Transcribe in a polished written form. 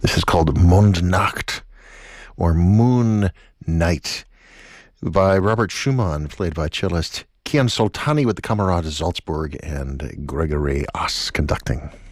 This is called Mondnacht, or Moon Night, by Robert Schumann, played by cellist Kian Soltani, with the Camerata Salzburg and Gregory Ass conducting.